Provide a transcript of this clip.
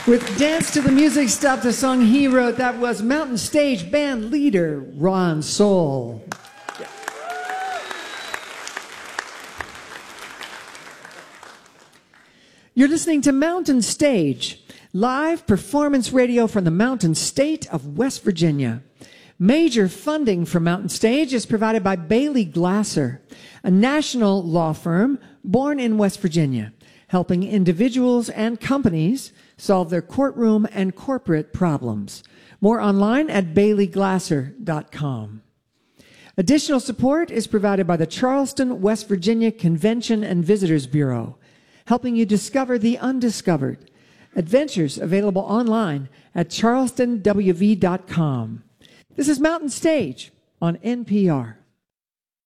With Dance to the Music Stuff, the song he wrote, that was Mountain Stage band leader Ron Soul. You're listening to Mountain Stage, live performance radio from the Mountain State of West Virginia. Major funding for Mountain Stage is provided by Bailey Glasser, a national law firm born in West Virginia, helping individuals and companies solve their courtroom and corporate problems. More online at baileyglasser.com. Additional support is provided by the Charleston, West Virginia Convention and Visitors Bureau, helping you discover the undiscovered. Adventures available online at charlestonwv.com. This is Mountain Stage on NPR.